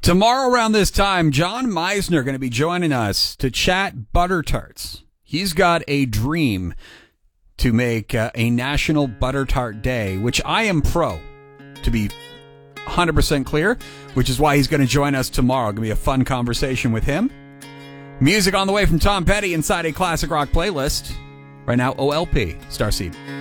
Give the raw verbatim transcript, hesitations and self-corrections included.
Tomorrow around this time, John Meisner going to be joining us to chat butter tarts. He's got a dream to make uh, a National Butter Tart Day, which I am pro, to be one hundred percent clear, which is why he's going to join us tomorrow. Going to be a fun conversation with him. Music on the way from Tom Petty inside a classic rock playlist. Right now, O L P, Starseed.